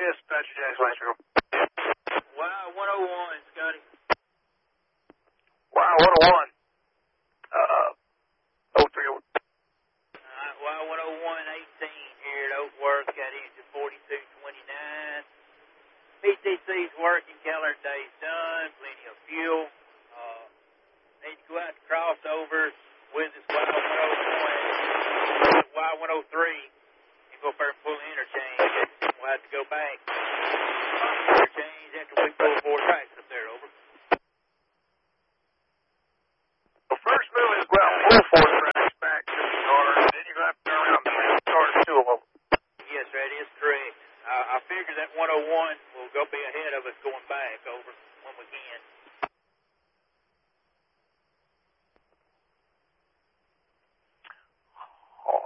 Dispatcher, Jackson Electrical. Wow, 101, Scotty. Wow, 101. 03. Wow, 101, 18 here at Oak Worth. Got into 4229. PTC's working. Calendar day's done. Plenty of fuel. Need to go out to crossovers with this Y101, Y103, and go for and pull the interchange. We'll have to go back. Interchange after we pull 4 tracks up there, over. The first move is go out and pull 4 tracks back to the car, and then you're going to have to turn around and start 2 of them. Yes, that is correct. I figure that 101 will go be ahead of us going back, over, when we can. All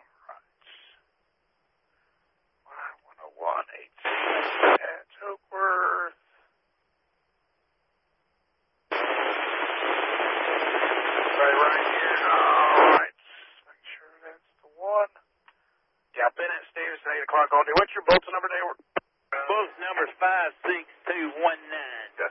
right. Y101, 18 at Oakworth. Right here. All right. Make sure that's the one. Yeah, Bennett Stevens, 8 o'clock all day. What's your Bolton number, Dayward? Bolton number is 56219. Okay.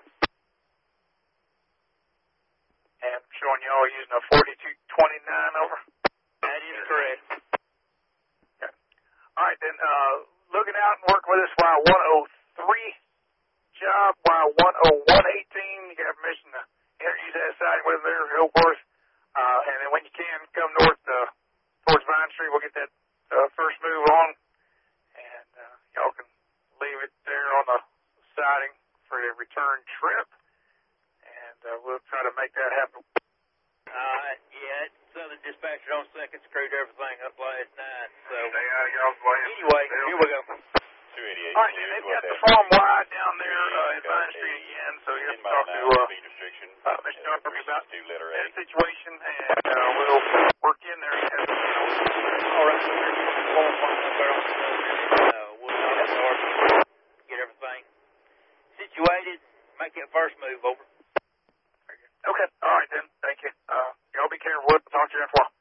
And showing you all using a 4229 over. That is correct. Okay. All right, then, looking out and working with this Y103 job, Y10118. You got permission to use that side with there, Oakworth. And then when you can, come north towards Vine Street. We'll get that first move on. And y'all can leave it there on the siding for the return trip. And we'll try to make that happen. Yeah, Southern Dispatcher on second screwed everything up last night. So Stay out of y'all's way. Anyway, here we go. 288. All right, and they've got the farm wide down there at Vine Street again, so you have to talk to Mr. Dunford about that situation, and we'll work in there. All right, we'll get everything situated, make that first move, over. Okay, all right then, thank you. Y'all be careful. We'll talk to you in a while.